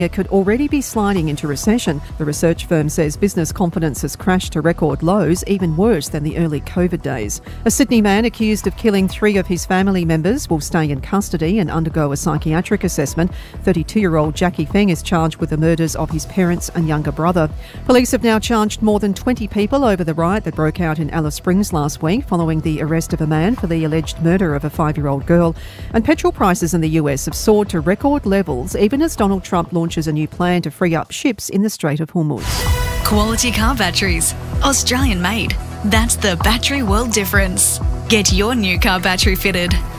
It could already be sliding into recession. The research firm says business confidence has crashed to record lows, even worse than the early COVID days. A Sydney man accused of killing 3 of his family members will stay in custody and undergo a psychiatric assessment. 32-year-old Jackie Feng is charged with the murders of his parents and younger brother. Police have now charged more than 20 people over the riot that broke out in Alice Springs last week following the arrest of a man for the alleged murder of a 5-year-old girl. And petrol prices in the US have soared to record levels, even as Donald Trump launches a new plan to free up ships in the Strait of Hormuz. Quality car batteries, Australian made. That's the battery world difference. Get your new car battery fitted.